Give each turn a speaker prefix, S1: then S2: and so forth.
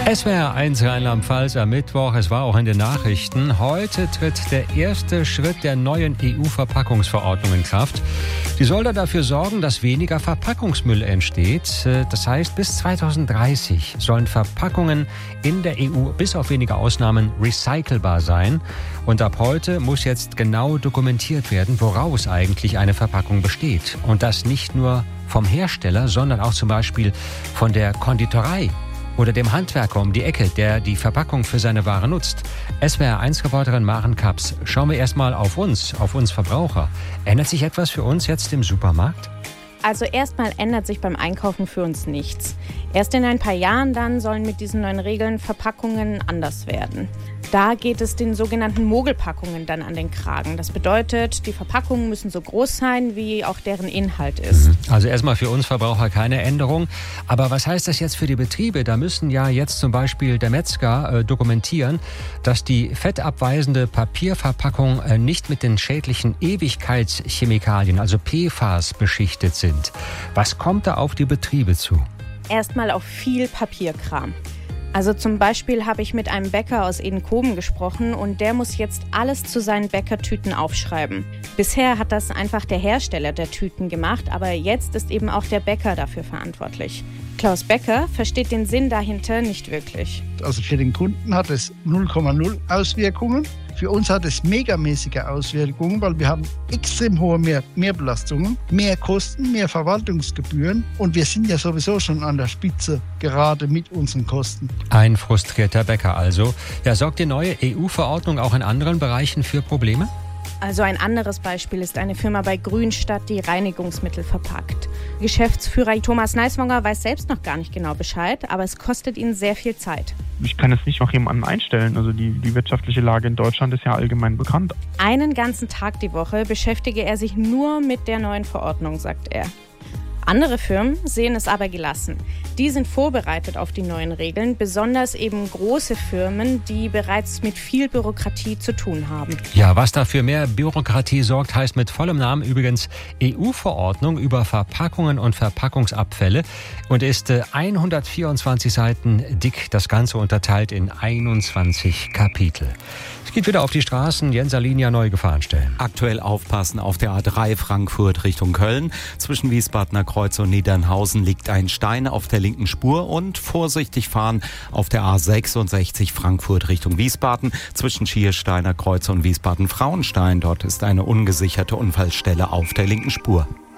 S1: SWR1 Rheinland-Pfalz am Mittwoch. Es war auch in den Nachrichten. Heute tritt der erste Schritt der neuen EU-Verpackungsverordnung in Kraft. Die soll dafür sorgen, dass weniger Verpackungsmüll entsteht. Das heißt, bis 2030 sollen Verpackungen in der EU bis auf wenige Ausnahmen recycelbar sein. Und ab heute muss jetzt genau dokumentiert werden, woraus eigentlich eine Verpackung besteht. Und das nicht nur vom Hersteller, sondern auch zum Beispiel von der Konditorei oder dem Handwerker um die Ecke, der die Verpackung für seine Ware nutzt. SWR1-Reporterin Maren Kaps. Schauen wir erstmal auf uns Verbraucher. Ändert sich etwas für uns jetzt im Supermarkt?
S2: Also erstmal ändert sich beim Einkaufen für uns nichts. Erst in ein paar Jahren dann sollen mit diesen neuen Regeln Verpackungen anders werden. Da geht es den sogenannten Mogelpackungen dann an den Kragen. Das bedeutet, die Verpackungen müssen so groß sein, wie auch deren Inhalt ist.
S1: Also erstmal für uns Verbraucher keine Änderung. Aber was heißt das jetzt für die Betriebe? Da müssen ja jetzt zum Beispiel der Metzger dokumentieren, dass die fettabweisende Papierverpackung nicht mit den schädlichen Ewigkeitschemikalien, also PFAS, beschichtet sind. Was kommt da auf die Betriebe zu?
S2: Erstmal auf viel Papierkram. Also zum Beispiel habe ich mit einem Bäcker aus Edenkoben gesprochen und der muss jetzt alles zu seinen Bäckertüten aufschreiben. Bisher hat das einfach der Hersteller der Tüten gemacht, aber jetzt ist eben auch der Bäcker dafür verantwortlich. Klaus Becker versteht den Sinn dahinter nicht wirklich.
S3: Also für den Kunden hat es 0,0 Auswirkungen. Für uns hat es megamäßige Auswirkungen, weil wir haben extrem hohe Mehrbelastungen, mehr Kosten, mehr Verwaltungsgebühren und wir sind ja sowieso schon an der Spitze, gerade mit unseren Kosten.
S1: Ein frustrierter Bäcker also. Ja, sorgt die neue EU-Verordnung auch in anderen Bereichen für Probleme?
S2: Also ein anderes Beispiel ist eine Firma bei Grünstadt, die Reinigungsmittel verpackt. Geschäftsführer Thomas Neiswonger weiß selbst noch gar nicht genau Bescheid, aber es kostet ihn sehr viel Zeit.
S4: Ich kann jetzt nicht noch jemanden einstellen. Also die wirtschaftliche Lage in Deutschland ist ja allgemein bekannt.
S2: Einen ganzen Tag die Woche beschäftige er sich nur mit der neuen Verordnung, sagt er. Andere Firmen sehen es aber gelassen. Die sind vorbereitet auf die neuen Regeln, besonders eben große Firmen, die bereits mit viel Bürokratie zu tun haben.
S1: Ja, was da für mehr Bürokratie sorgt, heißt mit vollem Namen übrigens EU-Verordnung über Verpackungen und Verpackungsabfälle und ist 124 Seiten dick, das Ganze unterteilt in 21 Kapitel. Es geht wieder auf die Straßen, Jenser-Linie neu gefahren stellen.
S5: Aktuell aufpassen auf der A3 Frankfurt Richtung Köln. Zwischen Wiesbadener Kreuz und Niedernhausen liegt ein Stein auf der linken Spur und vorsichtig fahren auf der A66 Frankfurt Richtung Wiesbaden. Zwischen Schiersteiner Kreuz und Wiesbaden-Frauenstein. Dort ist eine ungesicherte Unfallstelle auf der linken Spur.